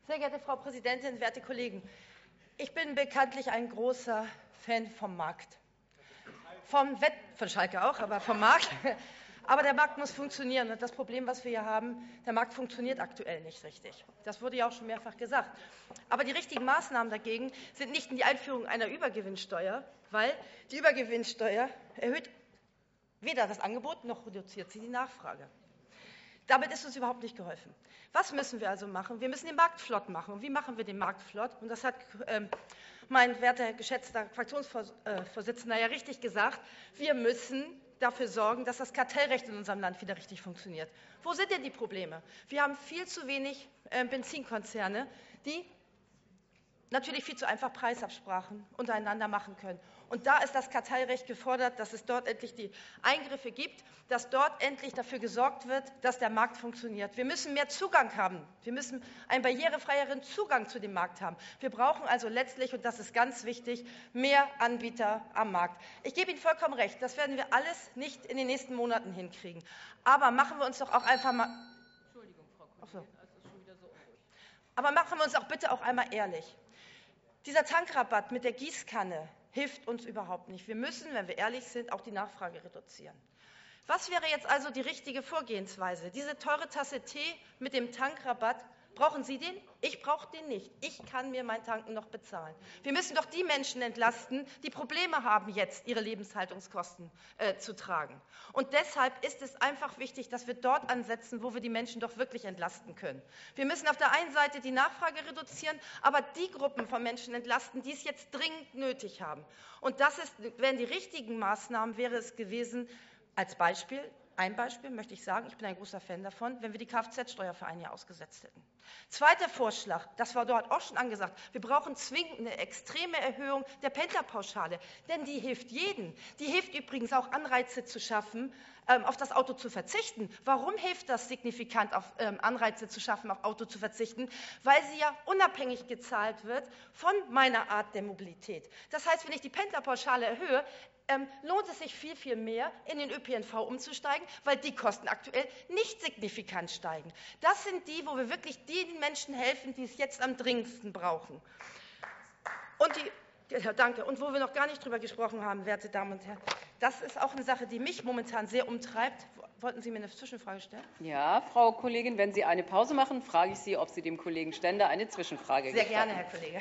Sehr geehrte Frau Präsidentin, werte Kollegen! Ich bin bekanntlich ein großer Fan vom Markt. Von Schalke auch, aber vom Markt. Aber der Markt muss funktionieren. Und das Problem, was wir hier haben, der Markt funktioniert aktuell nicht richtig. Das wurde ja auch schon mehrfach gesagt. Aber die richtigen Maßnahmen dagegen sind nicht die Einführung einer Übergewinnsteuer, weil die Übergewinnsteuer erhöht weder das Angebot noch reduziert sie die Nachfrage. Damit ist uns überhaupt nicht geholfen. Was müssen wir also machen? Wir müssen den Markt flott machen. Und wie machen wir den Markt flott? Und das hat mein werter, geschätzter Fraktionsvorsitzender ja richtig gesagt. Wir müssen dafür sorgen, dass das Kartellrecht in unserem Land wieder richtig funktioniert. Wo sind denn die Probleme? Wir haben viel zu wenig Benzinkonzerne, die natürlich viel zu einfach Preisabsprachen untereinander machen können. Und da ist das Kartellrecht gefordert, dass es dort endlich die Eingriffe gibt, dass dort endlich dafür gesorgt wird, dass der Markt funktioniert. Wir müssen mehr Zugang haben. Wir müssen einen barrierefreieren Zugang zu dem Markt haben. Wir brauchen also letztlich, und das ist ganz wichtig, mehr Anbieter am Markt. Ich gebe Ihnen vollkommen recht, das werden wir alles nicht in den nächsten Monaten hinkriegen. Aber machen wir uns doch auch einfach mal... Entschuldigung, Frau Kollegin, das ist schon wieder so unruhig. Aber machen wir uns auch bitte auch einmal ehrlich. Dieser Tankrabatt mit der Gießkanne hilft uns überhaupt nicht. Wir müssen, wenn wir ehrlich sind, auch die Nachfrage reduzieren. Was wäre jetzt also die richtige Vorgehensweise? Diese teure Tasse Tee mit dem Tankrabatt, brauchen Sie den? Ich brauche den nicht. Ich kann mir mein Tanken noch bezahlen. Wir müssen doch die Menschen entlasten, die Probleme haben, jetzt ihre Lebenshaltungskosten zu tragen. Und deshalb ist es einfach wichtig, dass wir dort ansetzen, wo wir die Menschen doch wirklich entlasten können. Wir müssen auf der einen Seite die Nachfrage reduzieren, aber die Gruppen von Menschen entlasten, die es jetzt dringend nötig haben. Und das wären die richtigen Maßnahmen, wäre es gewesen, als Beispiel, ein Beispiel möchte ich sagen, ich bin ein großer Fan davon, wenn wir die Kfz-Steuer für ein Jahr ausgesetzt hätten. Zweiter Vorschlag, das war dort auch schon angesagt, wir brauchen zwingend eine extreme Erhöhung der Pendlerpauschale, denn die hilft jedem. Die hilft übrigens auch, Anreize zu schaffen, auf das Auto zu verzichten. Warum hilft das signifikant, auf Anreize zu schaffen, auf Auto zu verzichten? Weil sie ja unabhängig gezahlt wird von meiner Art der Mobilität. Das heißt, wenn ich die Pendlerpauschale erhöhe, lohnt es sich viel, viel mehr, in den ÖPNV umzusteigen, weil die Kosten aktuell nicht signifikant steigen. Das sind die, wo wir wirklich den Menschen helfen, die es jetzt am dringendsten brauchen. Und wo wir noch gar nicht drüber gesprochen haben, werte Damen und Herren, das ist auch eine Sache, die mich momentan sehr umtreibt. Wollten Sie mir eine Zwischenfrage stellen? Ja, Frau Kollegin, wenn Sie eine Pause machen, frage ich Sie, ob Sie dem Kollegen Stender eine Zwischenfrage gestatten. Sehr gerne, Herr Kollege.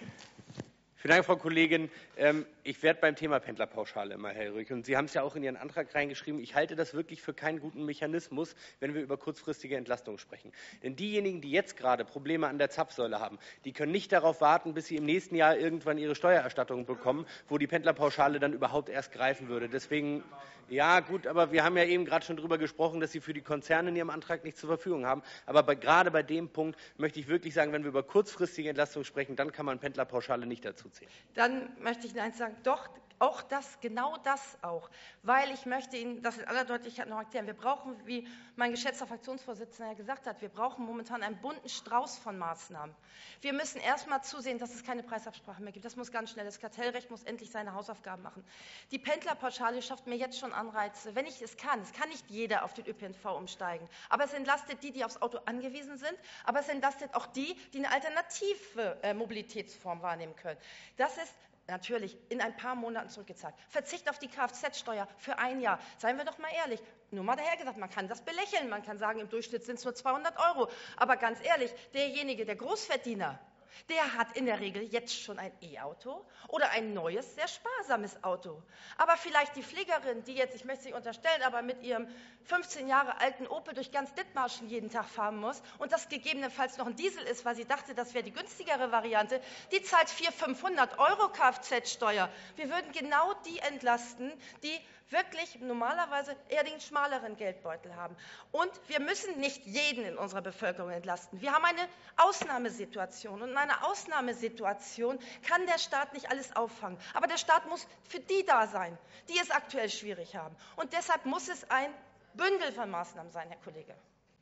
Vielen Dank, Frau Kollegin. Ich werde beim Thema Pendlerpauschale immer hellhörig. Und Sie haben es ja auch in Ihren Antrag reingeschrieben. Ich halte das wirklich für keinen guten Mechanismus, wenn wir über kurzfristige Entlastung sprechen. Denn diejenigen, die jetzt gerade Probleme an der Zapfsäule haben, die können nicht darauf warten, bis sie im nächsten Jahr irgendwann ihre Steuererstattung bekommen, wo die Pendlerpauschale dann überhaupt erst greifen würde. Deswegen, ja gut, aber wir haben ja eben gerade schon darüber gesprochen, dass Sie für die Konzerne in Ihrem Antrag nichts zur Verfügung haben. Aber gerade bei dem Punkt möchte ich wirklich sagen, wenn wir über kurzfristige Entlastung sprechen, dann kann man Pendlerpauschale nicht dazu zählen. Dann möchte ich eins sagen, doch, auch das, genau das auch. Weil ich möchte Ihnen das in aller Deutlichkeit noch erklären. Wir brauchen, wie mein geschätzter Fraktionsvorsitzender ja gesagt hat, wir brauchen momentan einen bunten Strauß von Maßnahmen. Wir müssen erst mal zusehen, dass es keine Preisabsprachen mehr gibt. Das muss ganz schnell. Das Kartellrecht muss endlich seine Hausaufgaben machen. Die Pendlerpauschale schafft mir jetzt schon Anreize, wenn ich es kann. Es kann nicht jeder auf den ÖPNV umsteigen. Aber es entlastet die aufs Auto angewiesen sind. Aber es entlastet auch die eine alternative Mobilitätsform wahrnehmen können. Das ist natürlich in ein paar Monaten zurückgezahlt. Verzicht auf die Kfz-Steuer für ein Jahr. Seien wir doch mal ehrlich. Nur mal daher gesagt, man kann das belächeln. Man kann sagen, im Durchschnitt sind es nur 200 €. Aber ganz ehrlich, derjenige, der Großverdiener, der hat in der Regel jetzt schon ein E-Auto oder ein neues, sehr sparsames Auto. Aber vielleicht die Pflegerin, die jetzt, ich möchte sie unterstellen, aber mit ihrem 15 Jahre alten Opel durch ganz Dithmarschen jeden Tag fahren muss und das gegebenenfalls noch ein Diesel ist, weil sie dachte, das wäre die günstigere Variante, die zahlt 400-500 € Kfz-Steuer. Wir würden genau die entlasten, die wirklich normalerweise eher den schmaleren Geldbeutel haben. Und wir müssen nicht jeden in unserer Bevölkerung entlasten. Wir haben eine Ausnahmesituation. Und in einer Ausnahmesituation kann der Staat nicht alles auffangen. Aber der Staat muss für die da sein, die es aktuell schwierig haben. Und deshalb muss es ein Bündel von Maßnahmen sein, Herr Kollege.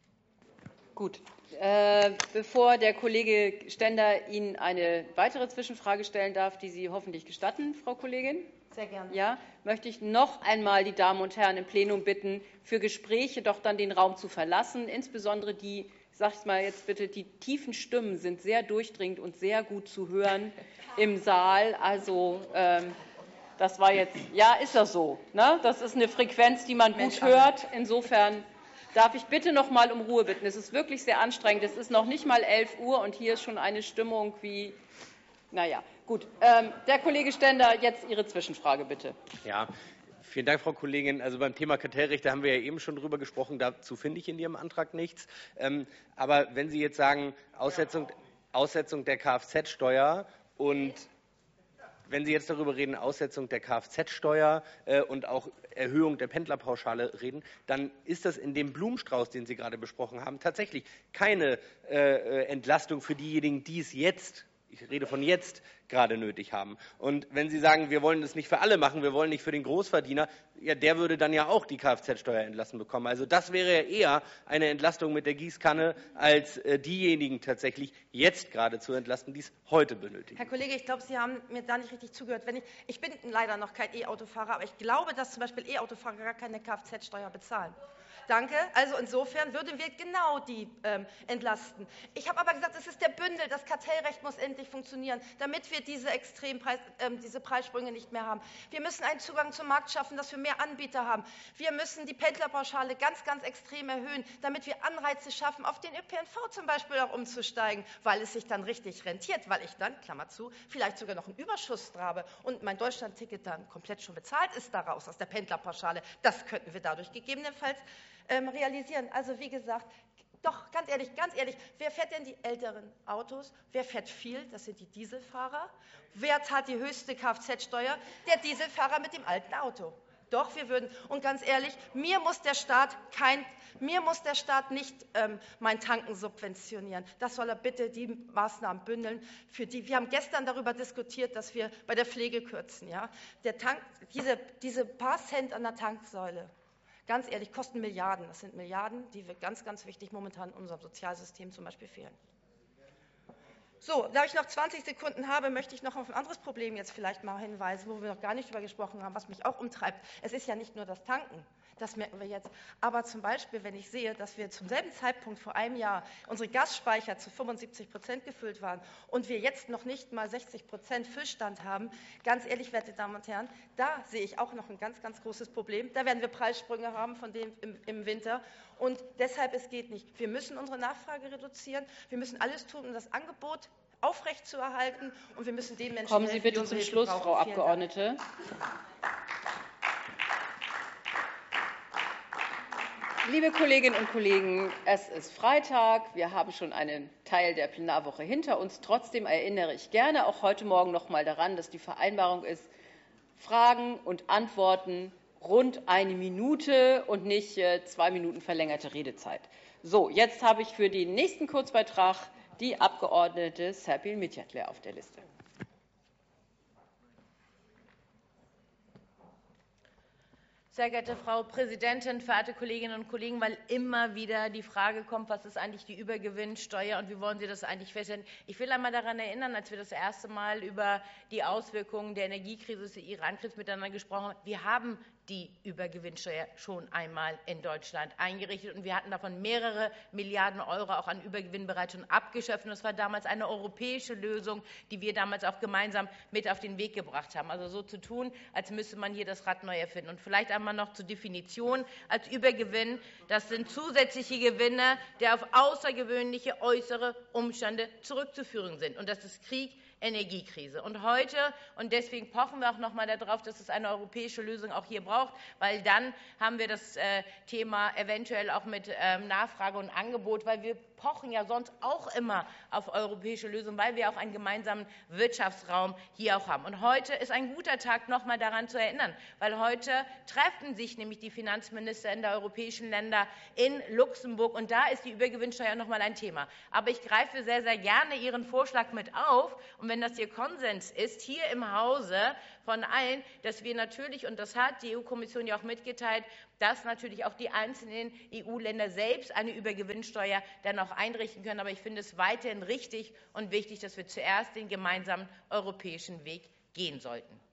Gut. Bevor der Kollege Stender Ihnen eine weitere Zwischenfrage stellen darf, die Sie hoffentlich gestatten, Frau Kollegin. Sehr gerne. Ja, möchte ich noch einmal die Damen und Herren im Plenum bitten, für Gespräche doch dann den Raum zu verlassen. Insbesondere die, sag ich mal jetzt bitte, die tiefen Stimmen sind sehr durchdringend und sehr gut zu hören im Saal. Also das war jetzt, ja, ist das so. Ne? Das ist eine Frequenz, die man gut hört. Insofern darf ich bitte noch mal um Ruhe bitten. Es ist wirklich sehr anstrengend. Es ist noch nicht mal 11 Uhr und hier ist schon eine Stimmung wie, naja. Gut, der Kollege Stender, jetzt Ihre Zwischenfrage, bitte. Ja, vielen Dank, Frau Kollegin. Also beim Thema Kartellrechte haben wir ja eben schon drüber gesprochen. Dazu finde ich in Ihrem Antrag nichts. Aber wenn Sie jetzt sagen, Aussetzung der Kfz-Steuer und wenn Sie jetzt darüber reden, Aussetzung der Kfz-Steuer und auch Erhöhung der Pendlerpauschale reden, dann ist das in dem Blumenstrauß, den Sie gerade besprochen haben, tatsächlich keine Entlastung für diejenigen, die es jetzt, ich rede von jetzt, gerade nötig haben. Und wenn Sie sagen, wir wollen das nicht für alle machen, wir wollen nicht für den Großverdiener, ja, der würde dann ja auch die Kfz-Steuer entlassen bekommen. Also das wäre ja eher eine Entlastung mit der Gießkanne, als diejenigen tatsächlich jetzt gerade zu entlasten, die es heute benötigen. Herr Kollege, ich glaube, Sie haben mir da nicht richtig zugehört. Ich bin leider noch kein E-Autofahrer, aber ich glaube, dass zum Beispiel E-Autofahrer gar keine Kfz-Steuer bezahlen. Danke. Also insofern würden wir genau die entlasten. Ich habe aber gesagt, es ist der Bündel. Das Kartellrecht muss endlich funktionieren, damit wir diese Preissprünge nicht mehr haben. Wir müssen einen Zugang zum Markt schaffen, dass wir mehr Anbieter haben. Wir müssen die Pendlerpauschale ganz, ganz extrem erhöhen, damit wir Anreize schaffen, auf den ÖPNV zum Beispiel auch umzusteigen, weil es sich dann richtig rentiert, weil ich dann, Klammer zu, vielleicht sogar noch einen Überschuss habe und mein Deutschlandticket dann komplett schon bezahlt ist daraus, aus der Pendlerpauschale. Das könnten wir dadurch gegebenenfalls realisieren. Also wie gesagt, doch, ganz ehrlich, wer fährt denn die älteren Autos? Wer fährt viel? Das sind die Dieselfahrer. Wer zahlt die höchste Kfz-Steuer? Der Dieselfahrer mit dem alten Auto. Doch, wir würden, und ganz ehrlich, mir muss der Staat nicht mein Tanken subventionieren. Das soll er bitte die Maßnahmen bündeln, für die. Wir haben gestern darüber diskutiert, dass wir bei der Pflege kürzen. Ja? Diese paar Cent an der Tanksäule, ganz ehrlich, kosten Milliarden. Das sind Milliarden, die wir ganz, ganz wichtig momentan in unserem Sozialsystem zum Beispiel fehlen. So, da ich noch 20 Sekunden habe, möchte ich noch auf ein anderes Problem jetzt vielleicht mal hinweisen, wo wir noch gar nicht drüber gesprochen haben, was mich auch umtreibt. Es ist ja nicht nur das Tanken, das merken wir jetzt. Aber zum Beispiel, wenn ich sehe, dass wir zum selben Zeitpunkt vor einem Jahr unsere Gasspeicher zu 75% gefüllt waren und wir jetzt noch nicht mal 60% Füllstand haben, ganz ehrlich, werte Damen und Herren, da sehe ich auch noch ein ganz, ganz großes Problem. Da werden wir Preissprünge haben von dem im Winter. Und deshalb, es geht nicht. Wir müssen unsere Nachfrage reduzieren. Wir müssen alles tun, um das Angebot aufrechtzuerhalten. Und wir müssen den Menschen Kommen Sie bitte zum Schluss, Frau Abgeordnete. Liebe Kolleginnen und Kollegen, es ist Freitag. Wir haben schon einen Teil der Plenarwoche hinter uns. Trotzdem erinnere ich gerne auch heute Morgen noch mal daran, dass die Vereinbarung ist, Fragen und Antworten rund 1 Minute und nicht 2 Minuten verlängerte Redezeit. So, jetzt habe ich für den nächsten Kurzbeitrag die Abgeordnete Serpil Mitjatler auf der Liste. Sehr geehrte Frau Präsidentin, verehrte Kolleginnen und Kollegen, weil immer wieder die Frage kommt, was ist eigentlich die Übergewinnsteuer und wie wollen Sie das eigentlich feststellen? Ich will einmal daran erinnern, als wir das erste Mal über die Auswirkungen der Energiekrise, des Iran-Kriegs miteinander gesprochen haben. Wir haben die Übergewinnsteuer schon einmal in Deutschland eingerichtet und wir hatten davon mehrere Milliarden Euro auch an Übergewinn bereits schon abgeschöpft. Und das war damals eine europäische Lösung, die wir damals auch gemeinsam mit auf den Weg gebracht haben. Also so zu tun, als müsste man hier das Rad neu erfinden. Und vielleicht einmal noch zur Definition als Übergewinn. Das sind zusätzliche Gewinne, die auf außergewöhnliche äußere Umstände zurückzuführen sind. Und das ist Krieg, Energiekrise. Und heute, und deswegen pochen wir auch noch mal darauf, dass es eine europäische Lösung auch hier braucht, weil dann haben wir das Thema eventuell auch mit Nachfrage und Angebot, weil wir pochen ja sonst auch immer auf europäische Lösungen, weil wir auch einen gemeinsamen Wirtschaftsraum hier auch haben. Und heute ist ein guter Tag, noch mal daran zu erinnern, weil heute treffen sich nämlich die Finanzminister in der europäischen Länder in Luxemburg und da ist die Übergewinnsteuer noch mal ein Thema. Aber ich greife sehr, sehr gerne Ihren Vorschlag mit auf und wenn das Ihr Konsens ist, hier im Hause von allen, dass wir natürlich, und das hat die EU-Kommission ja auch mitgeteilt, dass natürlich auch die einzelnen EU-Länder selbst eine Übergewinnsteuer dann auch einrichten können. Aber ich finde es weiterhin richtig und wichtig, dass wir zuerst den gemeinsamen europäischen Weg gehen sollten.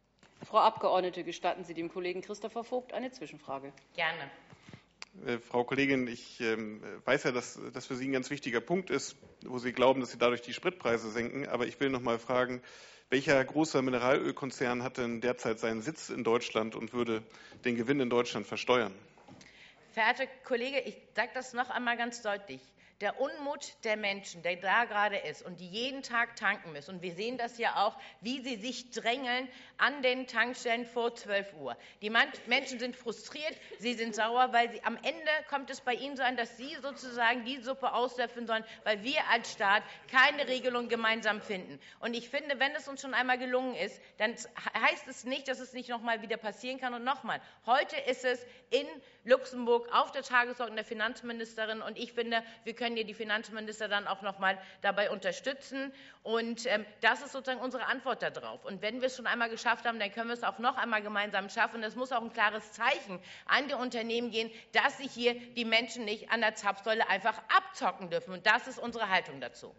Frau Abgeordnete, gestatten Sie dem Kollegen Christopher Vogt eine Zwischenfrage? Gerne. Frau Kollegin, ich weiß ja, dass das für Sie ein ganz wichtiger Punkt ist, wo Sie glauben, dass Sie dadurch die Spritpreise senken. Aber ich will noch mal fragen, welcher großer Mineralölkonzern hat denn derzeit seinen Sitz in Deutschland und würde den Gewinn in Deutschland versteuern? Verehrter Kollege, ich sage das noch einmal ganz deutlich. Der Unmut der Menschen, der da gerade ist und die jeden Tag tanken müssen, und wir sehen das ja auch, wie sie sich drängeln an den Tankstellen vor 12 Uhr. Die Menschen sind frustriert, sie sind sauer, weil sie am Ende kommt es bei ihnen so an, dass sie sozusagen die Suppe auslöffeln sollen, weil wir als Staat keine Regelung gemeinsam finden. Und ich finde, wenn es uns schon einmal gelungen ist, dann heißt es nicht, dass es nicht nochmal wieder passieren kann. Und nochmal, heute ist es in Luxemburg auf der Tagesordnung der Finanzministerin, und ich finde, wir können hier die Finanzminister dann auch noch mal dabei unterstützen. Und das ist sozusagen unsere Antwort darauf. Und wenn wir es schon einmal geschafft haben, dann können wir es auch noch einmal gemeinsam schaffen. Es muss auch ein klares Zeichen an die Unternehmen gehen, dass sich hier die Menschen nicht an der Zapfsäule einfach abzocken dürfen. Und das ist unsere Haltung dazu.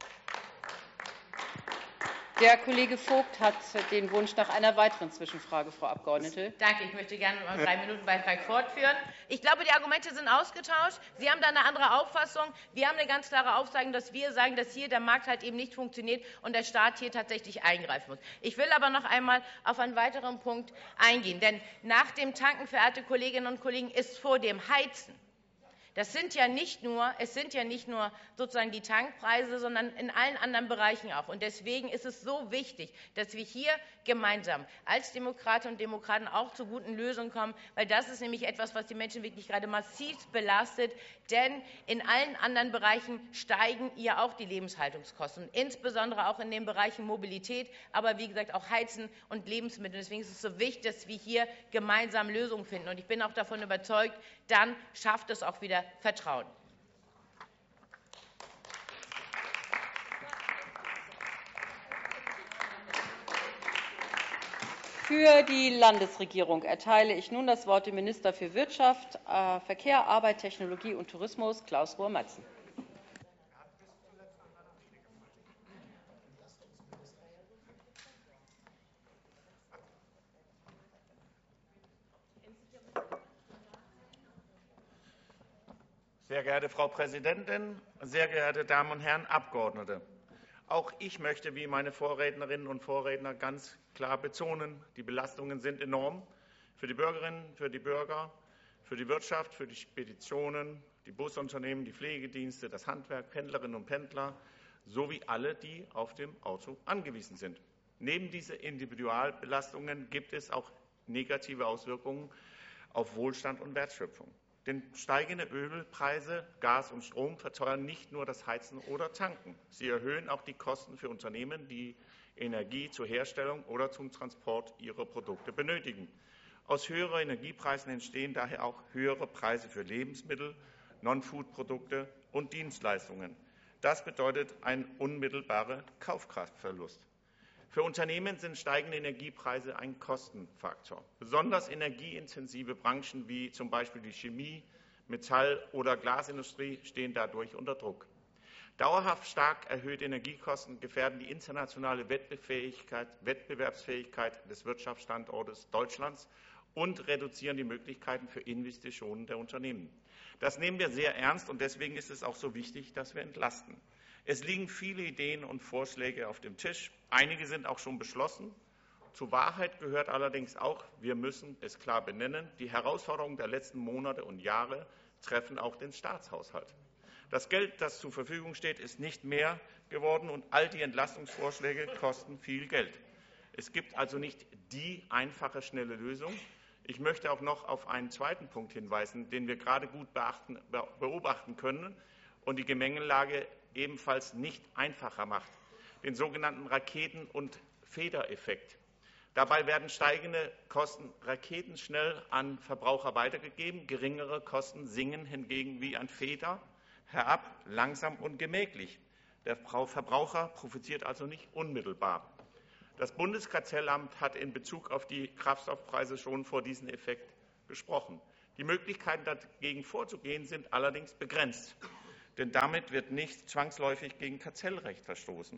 Der Kollege Vogt hat den Wunsch nach einer weiteren Zwischenfrage, Frau Abgeordnete. Danke, ich möchte gerne meinen 3-Minuten-Beitrag fortführen. Ich glaube, die Argumente sind ausgetauscht. Sie haben da eine andere Auffassung. Wir haben eine ganz klare Auffassung, dass wir sagen, dass hier der Markt halt eben nicht funktioniert und der Staat hier tatsächlich eingreifen muss. Ich will aber noch einmal auf einen weiteren Punkt eingehen. Denn nach dem Tanken, verehrte Kolleginnen und Kollegen, ist vor dem Heizen. Es sind ja nicht nur sozusagen die Tankpreise, sondern in allen anderen Bereichen auch. Und deswegen ist es so wichtig, dass wir hier gemeinsam als Demokratinnen und Demokraten auch zu guten Lösungen kommen, weil das ist nämlich etwas, was die Menschen wirklich gerade massiv belastet. Denn in allen anderen Bereichen steigen ja auch die Lebenshaltungskosten, insbesondere auch in den Bereichen Mobilität, aber wie gesagt auch Heizen und Lebensmittel. Deswegen ist es so wichtig, dass wir hier gemeinsam Lösungen finden. Und ich bin auch davon überzeugt, dann schafft es auch wieder Vertrauen. Für die Landesregierung erteile ich nun das Wort dem Minister für Wirtschaft, Verkehr, Arbeit, Technologie und Tourismus, Klaus Rohr-Matzen. Sehr geehrte Frau Präsidentin, sehr geehrte Damen und Herren Abgeordnete! Auch ich möchte, wie meine Vorrednerinnen und Vorredner, ganz klar betonen, die Belastungen sind enorm für die Bürgerinnen, für die Bürger, für die Wirtschaft, für die Speditionen, die Busunternehmen, die Pflegedienste, das Handwerk, Pendlerinnen und Pendler sowie alle, die auf dem Auto angewiesen sind. Neben diesen Individualbelastungen gibt es auch negative Auswirkungen auf Wohlstand und Wertschöpfung. Denn steigende Ölpreise, Gas und Strom verteuern nicht nur das Heizen oder Tanken. Sie erhöhen auch die Kosten für Unternehmen, die Energie zur Herstellung oder zum Transport ihrer Produkte benötigen. Aus höheren Energiepreisen entstehen daher auch höhere Preise für Lebensmittel, Non-Food-Produkte und Dienstleistungen. Das bedeutet einen unmittelbaren Kaufkraftverlust. Für Unternehmen sind steigende Energiepreise ein Kostenfaktor. Besonders energieintensive Branchen wie zum Beispiel die Chemie-, Metall- oder Glasindustrie stehen dadurch unter Druck. Dauerhaft stark erhöhte Energiekosten gefährden die internationale Wettbewerbsfähigkeit des Wirtschaftsstandortes Deutschlands und reduzieren die Möglichkeiten für Investitionen der Unternehmen. Das nehmen wir sehr ernst, und deswegen ist es auch so wichtig, dass wir entlasten. Es liegen viele Ideen und Vorschläge auf dem Tisch. Einige sind auch schon beschlossen. Zur Wahrheit gehört allerdings auch, wir müssen es klar benennen, die Herausforderungen der letzten Monate und Jahre treffen auch den Staatshaushalt. Das Geld, das zur Verfügung steht, ist nicht mehr geworden, und all die Entlastungsvorschläge kosten viel Geld. Es gibt also nicht die einfache, schnelle Lösung. Ich möchte auch noch auf einen zweiten Punkt hinweisen, den wir gerade gut beobachten können und die Gemengelage ebenfalls nicht einfacher macht, den sogenannten Raketen- und Federeffekt. Dabei werden steigende Kosten raketenschnell an Verbraucher weitergegeben, geringere Kosten sinken hingegen wie ein Feder herab, langsam und gemächlich. Der Verbraucher profitiert also nicht unmittelbar. Das Bundeskartellamt hat in Bezug auf die Kraftstoffpreise schon vor diesem Effekt gesprochen. Die Möglichkeiten, dagegen vorzugehen, sind allerdings begrenzt. Denn damit wird nicht zwangsläufig gegen Kartellrecht verstoßen.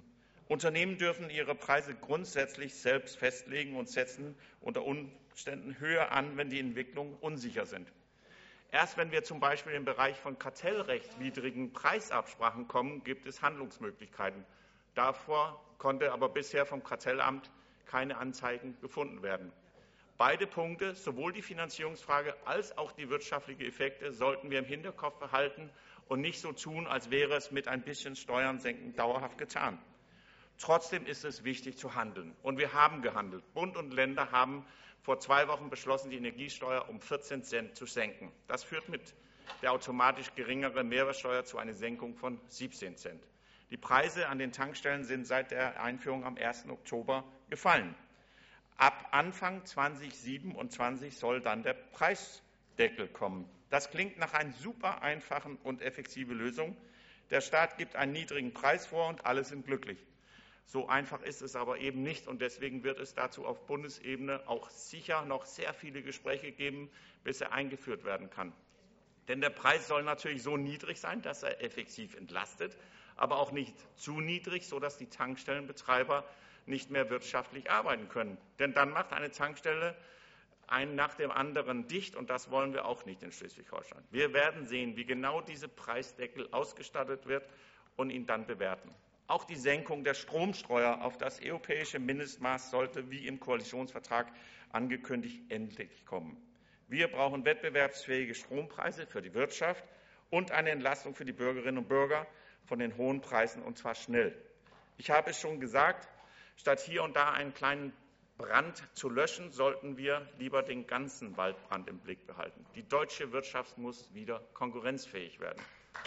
Unternehmen dürfen ihre Preise grundsätzlich selbst festlegen und setzen unter Umständen höher an, wenn die Entwicklungen unsicher sind. Erst wenn wir zum Beispiel im Bereich von kartellrechtswidrigen Preisabsprachen kommen, gibt es Handlungsmöglichkeiten. Davor konnte aber bisher vom Kartellamt keine Anzeigen gefunden werden. Beide Punkte, sowohl die Finanzierungsfrage als auch die wirtschaftlichen Effekte, sollten wir im Hinterkopf behalten und nicht so tun, als wäre es mit ein bisschen Steuern senken dauerhaft getan. Trotzdem ist es wichtig zu handeln. Und wir haben gehandelt. Bund und Länder haben vor 2 Wochen beschlossen, die Energiesteuer um 14 Cent zu senken. Das führt mit der automatisch geringeren Mehrwertsteuer zu einer Senkung von 17 Cent. Die Preise an den Tankstellen sind seit der Einführung am 1. Oktober gefallen. Ab Anfang 2027 soll dann der Preisdeckel kommen. Das klingt nach einer super einfachen und effektiven Lösung. Der Staat gibt einen niedrigen Preis vor und alle sind glücklich. So einfach ist es aber eben nicht, und deswegen wird es dazu auf Bundesebene auch sicher noch sehr viele Gespräche geben, bis er eingeführt werden kann. Denn der Preis soll natürlich so niedrig sein, dass er effektiv entlastet, aber auch nicht zu niedrig, sodass die Tankstellenbetreiber nicht mehr wirtschaftlich arbeiten können. Denn dann macht eine Tankstelle einen nach dem anderen dicht, und das wollen wir auch nicht in Schleswig-Holstein. Wir werden sehen, wie genau dieser Preisdeckel ausgestattet wird und ihn dann bewerten. Auch die Senkung der Stromsteuer auf das europäische Mindestmaß sollte, wie im Koalitionsvertrag angekündigt, endlich kommen. Wir brauchen wettbewerbsfähige Strompreise für die Wirtschaft und eine Entlastung für die Bürgerinnen und Bürger von den hohen Preisen, und zwar schnell. Ich habe es schon gesagt, statt hier und da einen kleinen Brand zu löschen, sollten wir lieber den ganzen Waldbrand im Blick behalten. Die deutsche Wirtschaft muss wieder konkurrenzfähig werden.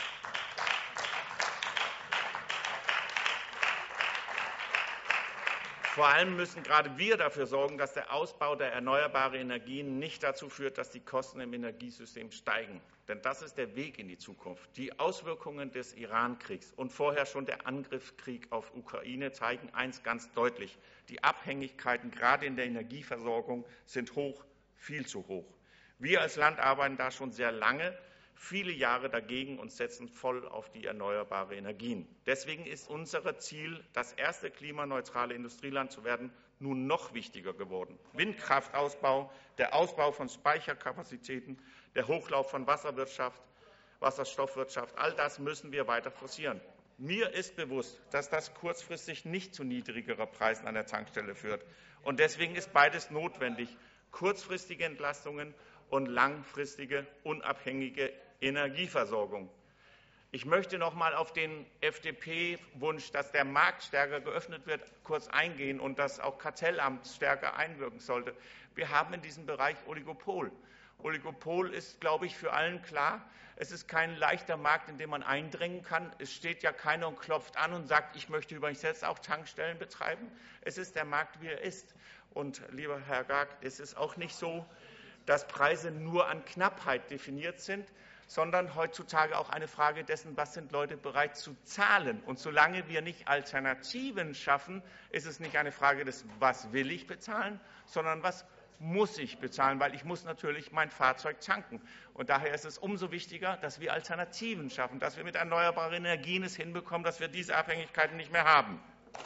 Vor allem müssen gerade wir dafür sorgen, dass der Ausbau der erneuerbaren Energien nicht dazu führt, dass die Kosten im Energiesystem steigen. Denn das ist der Weg in die Zukunft. Die Auswirkungen des Iran-Kriegs und vorher schon der Angriffskrieg auf Ukraine zeigen eins ganz deutlich. Die Abhängigkeiten gerade in der Energieversorgung sind hoch, viel zu hoch. Wir als Land arbeiten da schon sehr lange, viele Jahre dagegen und setzen voll auf die erneuerbaren Energien. Deswegen ist unser Ziel, das erste klimaneutrale Industrieland zu werden, nun noch wichtiger geworden. Windkraftausbau, der Ausbau von Speicherkapazitäten, der Hochlauf von Wasserwirtschaft, Wasserstoffwirtschaft, all das müssen wir weiter forcieren. Mir ist bewusst, dass das kurzfristig nicht zu niedrigeren Preisen an der Tankstelle führt. Und deswegen ist beides notwendig: kurzfristige Entlastungen und langfristige, unabhängige Energieversorgung. Ich möchte noch einmal auf den FDP-Wunsch, dass der Markt stärker geöffnet wird, kurz eingehen und dass auch Kartellamt stärker einwirken sollte. Wir haben in diesem Bereich Oligopol. Oligopol ist, glaube ich, für allen klar. Es ist kein leichter Markt, in den man eindringen kann. Es steht ja keiner und klopft an und sagt, ich möchte übrigens jetzt auch Tankstellen betreiben. Es ist der Markt, wie er ist. Und, lieber Herr Gag, es ist auch nicht so, dass Preise nur an Knappheit definiert sind, sondern heutzutage auch eine Frage dessen, was sind Leute bereit zu zahlen. Und solange wir nicht Alternativen schaffen, ist es nicht eine Frage des, was will ich bezahlen, sondern was muss ich bezahlen, weil ich muss natürlich mein Fahrzeug tanken. Und daher ist es umso wichtiger, dass wir Alternativen schaffen, dass wir mit erneuerbaren Energien es hinbekommen, dass wir diese Abhängigkeiten nicht mehr haben.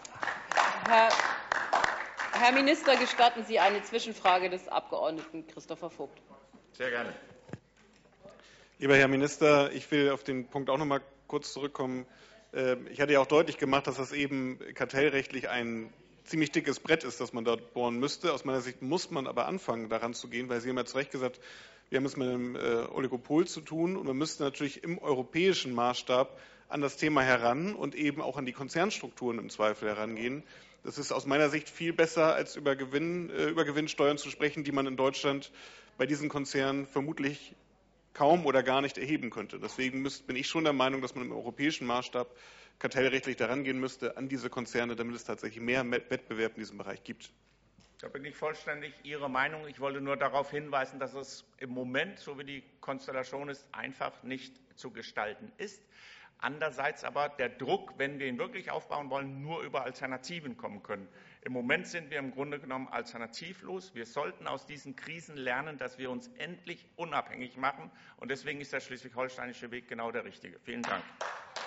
Herr Minister, gestatten Sie eine Zwischenfrage des Abgeordneten Christopher Vogt. Sehr gerne. Lieber Herr Minister, ich will auf den Punkt auch noch mal kurz zurückkommen. Ich hatte ja auch deutlich gemacht, dass das eben kartellrechtlich ein ziemlich dickes Brett ist, das man dort bohren müsste. Aus meiner Sicht muss man aber anfangen, daran zu gehen, weil Sie haben ja zu Recht gesagt, wir haben es mit einem Oligopol zu tun, und wir müssten natürlich im europäischen Maßstab an das Thema heran und eben auch an die Konzernstrukturen im Zweifel herangehen. Das ist aus meiner Sicht viel besser, als über Gewinnsteuern zu sprechen, die man in Deutschland bei diesen Konzernen vermutlich kaum oder gar nicht erheben könnte. Deswegen bin ich schon der Meinung, dass man im europäischen Maßstab kartellrechtlich daran gehen müsste an diese Konzerne, damit es tatsächlich mehr Wettbewerb in diesem Bereich gibt. Da bin ich vollständig Ihrer Meinung. Ich wollte nur darauf hinweisen, dass es im Moment, so wie die Konstellation ist, einfach nicht zu gestalten ist. Andererseits aber der Druck, wenn wir ihn wirklich aufbauen wollen, nur über Alternativen kommen können. Im Moment sind wir im Grunde genommen alternativlos. Wir sollten aus diesen Krisen lernen, dass wir uns endlich unabhängig machen. Und deswegen ist der schleswig-holsteinische Weg genau der richtige. Vielen Dank.